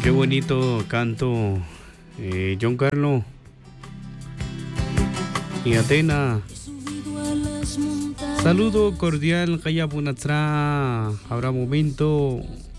Qué bonito canto, John Carlos y Atena. Saludo cordial, Kaya Punatra. Habrá momento